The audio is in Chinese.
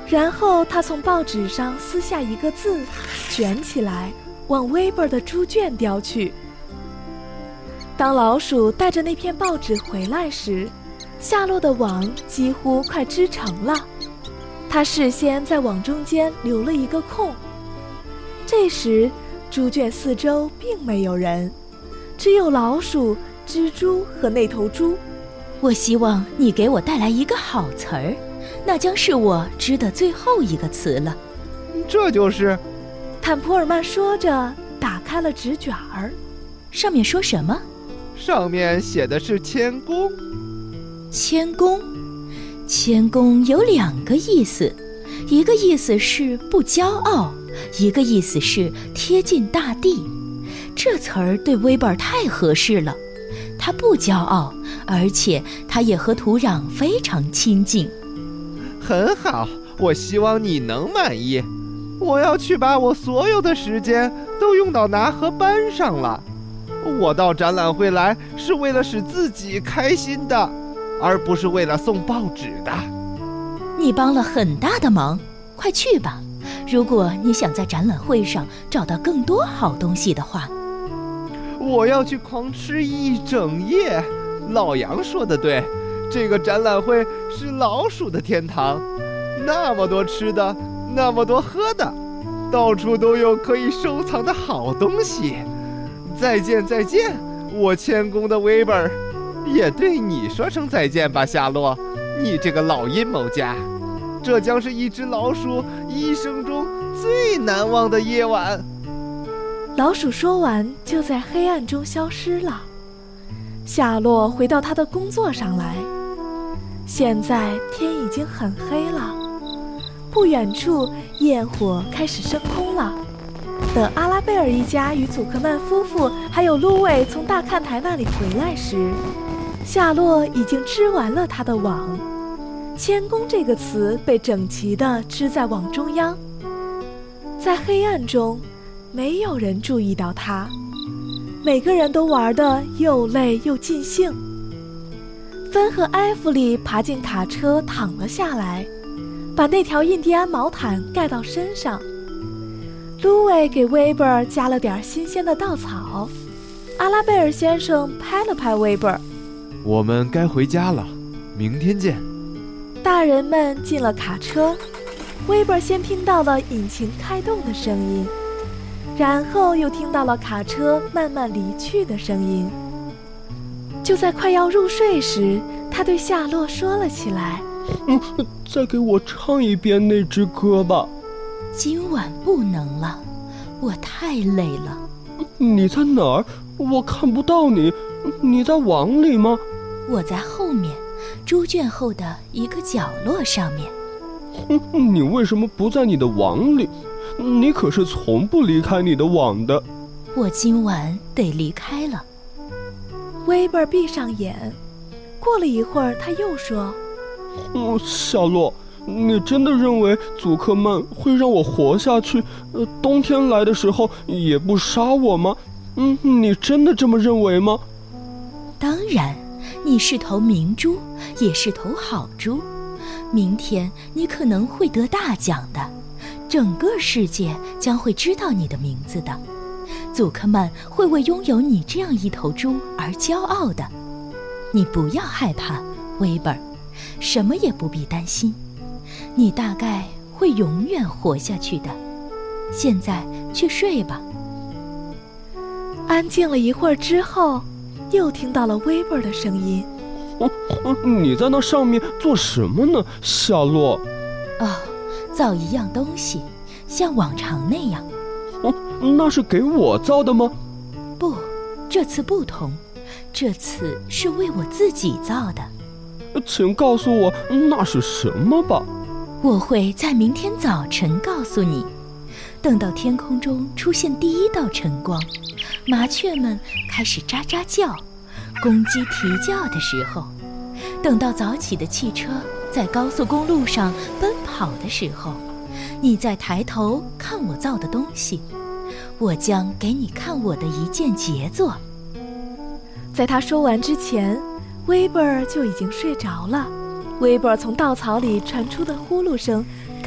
然后他从报纸上撕下一个字，卷起来往威伯的猪圈叼去。当老鼠带着那片报纸回来时，夏洛的网几乎快织成了，他事先在网中间留了一个空。这时猪圈四周并没有人，只有老鼠、蜘蛛和那头猪。 我希望你给我带来一个好词儿，那将是我织的最后一个词了。 这就是坦普尔曼说着打开了纸卷儿。 上面说什么？ 上面写的是谦恭。 谦恭，谦恭有2个意思，一个意思是不骄傲，一个意思是贴近大地。这词儿对威伯太合适了，他不骄傲，而且他也和土壤非常亲近。 很好，我希望你能满意。我要去把我所有的时间都用到拿和班上了。我到展览会来是为了使自己开心的，而不是为了送报纸的。 你帮了很大的忙，快去吧。如果你想在展览会上找到更多好东西的话。 我要去狂吃一整夜。老杨说得对，这个展览会是老鼠的天堂，那么多吃的，那么多喝的，到处都有可以收藏的好东西。再见再见，我谦恭的威伯，也对你说声再见吧，夏洛，你这个老阴谋家。这将是一只老鼠一生中最难忘的夜晚。 老鼠说完，就在黑暗中消失了。夏洛回到他的工作上来。现在天已经很黑了，不远处焰火开始升空了。等阿拉贝尔一家与祖克曼夫妇还有路卫从大看台那里回来时，夏洛已经织完了他的网。谦恭这个词被整齐地织在网中央。在黑暗中，没有人注意到他，每个人都玩得又累又尽兴。芬和埃弗里爬进卡车躺了下来，把那条印第安毛毯盖到身上。卢伟给威伯加了点新鲜的稻草。阿拉贝尔先生拍了拍威伯： 我们该回家了，明天见。 大人们进了卡车，威伯先听到了引擎开动的声音，然后又听到了卡车慢慢离去的声音。就在快要入睡时，他对夏洛说了起来： 再给我唱一遍那支歌吧。 今晚不能了，我太累了。 你在哪儿？我看不到你。你在网里吗？ 我在后面，猪圈后的一个角落上面。 你为什么不在你的网里？你可是从不离开你的网的。 我今晚得离开了。 威伯闭上眼，过了一会儿，他又说： 夏洛，你真的认为祖克曼会让我活下去？冬天来的时候也不杀我吗？你真的这么认为吗？ 当然，你是头明珠，也是头好猪。明天你可能会得大奖的，整个世界将会知道你的名字的。祖克曼会为拥有你这样一头猪而骄傲的。你不要害怕，威伯，什么也不必担心。你大概会永远活下去的。现在去睡吧。 安静了一会儿之后，又听到了威伯的声音： 你在那上面做什么呢，夏洛？ 造一样东西，像往常那样。 那是给我造的吗？ 不，这次不同，这次是为我自己造的。 请告诉我那是什么吧。 我会在明天早晨告诉你。等到天空中出现第一道晨光，麻雀们开始喳喳叫，公鸡啼叫的时候，等到早起的汽车在高速公路上奔跑的时候，你再抬头看我造的东西，我将给你看我的一件杰作。 在他说完之前，威伯就已经睡着了。威伯从稻草里传出的呼噜声